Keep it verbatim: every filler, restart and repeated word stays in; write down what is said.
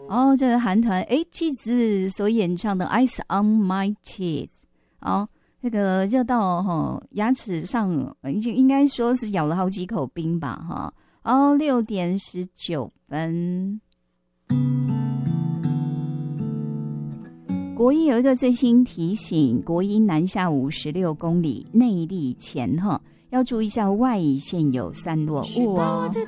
哦，这个韩团 H 所演唱的 Ice on My Cheese， 哦，这个热到哈、哦、牙齿上已经应该说是咬了好几口冰吧哈。哦，六点十九分。国一有一个最新提醒，国一南下五十六公里内力前哈，要注意一下外线有散落雾哦。